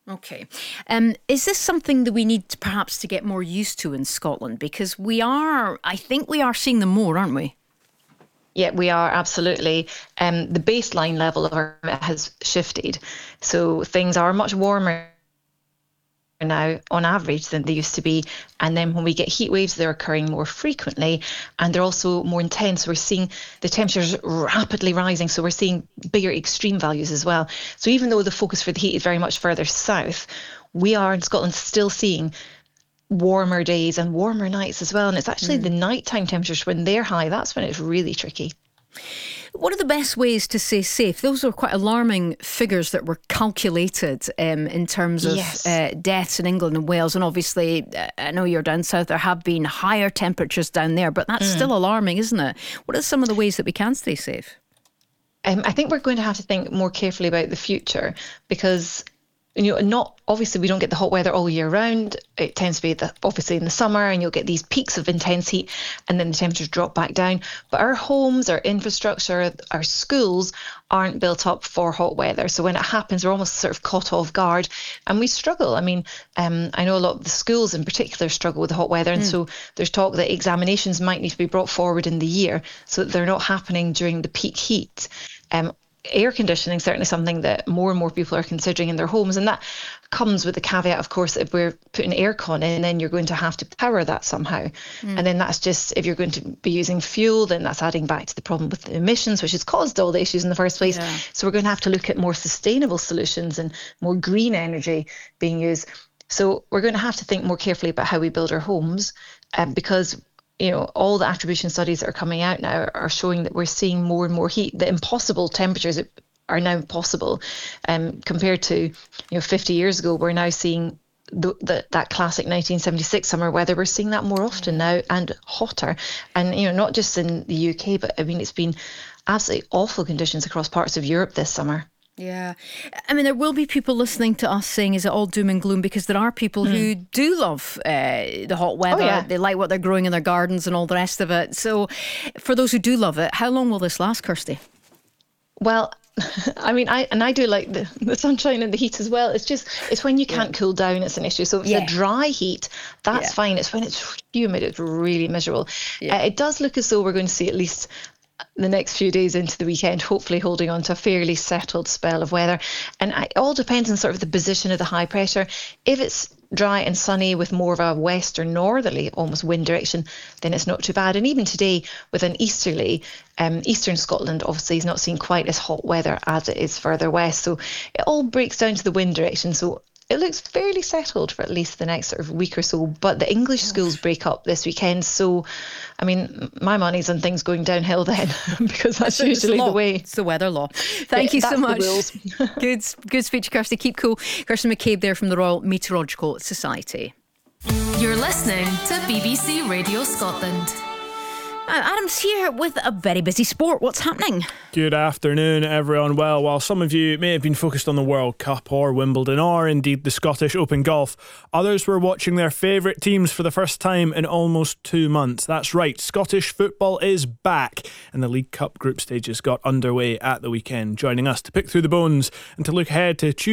Okay. Is this something that we need perhaps to get more used to in Scotland? Because I think we are seeing them more, aren't we? Yeah, we are absolutely. The baseline level of our has shifted. So things are much warmer now on average than they used to be. And then when we get heat waves, they're occurring more frequently and they're also more intense. We're seeing the temperatures rapidly rising. So we're seeing bigger extreme values as well. So even though the focus for the heat is very much further south, we are in Scotland still seeing warmer days and warmer nights as well. And it's actually the nighttime temperatures when they're high, that's when it's really tricky. What are the best ways to stay safe? Those are quite alarming figures that were calculated in terms of deaths in England and Wales. And obviously, I know you're down south, there have been higher temperatures down there, but that's still alarming, isn't it? What are some of the ways that we can stay safe? I think we're going to have to think more carefully about the future because not obviously we don't get the hot weather all year round. It tends to be obviously in the summer and you'll get these peaks of intense heat and then the temperatures drop back down. But our homes, our infrastructure, our schools aren't built up for hot weather. So when it happens, we're almost sort of caught off guard and we struggle. I mean, I know a lot of the schools in particular struggle with the hot weather. And so there's talk that examinations might need to be brought forward in the year so that they're not happening during the peak heat. Air conditioning is certainly something that more and more people are considering in their homes. And that comes with the caveat, of course, that if we're putting aircon in, then you're going to have to power that somehow. And then that's just, if you're going to be using fuel, then that's adding back to the problem with the emissions, which has caused all the issues in the first place. Yeah. So we're going to have to look at more sustainable solutions and more green energy being used. So we're going to have to think more carefully about how we build our homes because all the attribution studies that are coming out now are showing that we're seeing more and more heat. The impossible temperatures are now possible. Compared to 50 years ago, we're now seeing that classic 1976 summer weather. We're seeing that more often now and hotter. And not just in the UK, but I mean it's been absolutely awful conditions across parts of Europe this summer. Yeah. I mean, there will be people listening to us saying, is it all doom and gloom? Because there are people who do love the hot weather. Oh, yeah. They like what they're growing in their gardens and all the rest of it. So for those who do love it, how long will this last, Kirsty? Well, I mean, I do like the sunshine and the heat as well. It's when you can't cool down, it's an issue. So if it's a dry heat, that's fine. It's when it's humid, it's really miserable. Yeah. It does look as though we're going to see at least the next few days into the weekend, hopefully holding on to a fairly settled spell of weather. And it all depends on sort of the position of the high pressure. If it's dry and sunny with more of a west or northerly almost wind direction, then it's not too bad. And even today with an easterly, eastern Scotland obviously is not seeing quite as hot weather as it is further west. So it all breaks down to the wind direction. So it looks fairly settled for at least the next sort of week or so. But the English schools break up this weekend. So, I mean, my money's on things going downhill then because that's usually the way. It's the weather law. Thank you so much. Good speech, Kirsty. Keep cool. Kirsty McCabe there from the Royal Meteorological Society. You're listening to BBC Radio Scotland. Adam's here with a very busy sport. What's happening? Good afternoon, everyone. Well, while some of you may have been focused on the World Cup or Wimbledon or indeed the Scottish Open Golf, others were watching their favourite teams for the first time in almost 2 months. That's right, Scottish football is back and the League Cup group stages got underway at the weekend. Joining us to pick through the bones and to look ahead to Tuesday